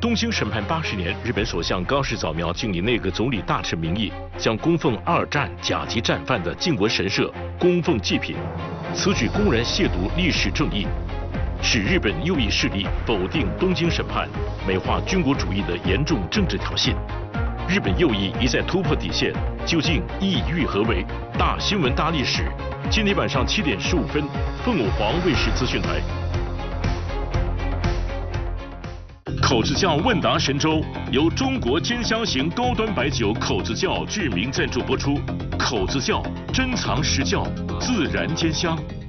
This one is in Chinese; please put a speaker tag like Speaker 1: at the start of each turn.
Speaker 1: 东京审判80年，日本首相高市早苗竟以内阁总理大臣名义，将供奉2战甲级战犯的靖国神社供奉祭品，此举公然亵渎历史正义，使日本右翼势力否定东京审判，美化军国主义的严重政治挑衅。日本右翼一再突破底线，究竟意欲何为？大新闻大历史，今天晚上7点15分，凤凰卫视资讯台。口子窖问答神州由中国兼香型高端白酒口子窖制名赞助播出。口子窖珍藏实窖，自然兼香。